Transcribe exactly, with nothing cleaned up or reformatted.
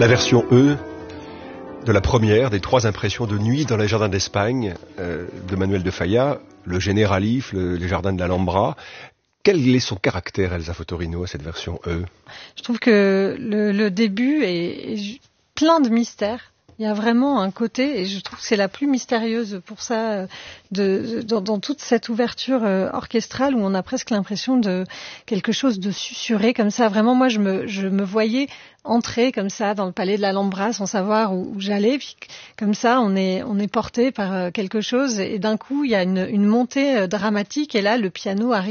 La version E de la première des trois impressions de nuit dans les jardins d'Espagne euh, de Manuel de Falla, le Generalif, le, les jardins de l'Alhambra. Quel est son caractère, Elsa Fotorino, à cette version E? Je trouve que le, le début est, est plein de mystères. Il y a vraiment un côté, et je trouve que c'est la plus mystérieuse pour ça, de, de, dans, dans toute cette ouverture euh, orchestrale où on a presque l'impression de quelque chose de susurré comme ça. Vraiment, moi, je me, je me voyais entrer comme ça dans le palais de l'Alhambra sans savoir où, où j'allais. Puis comme ça, on est, on est porté par quelque chose et d'un coup, il y a une, une montée dramatique et là, le piano arrive.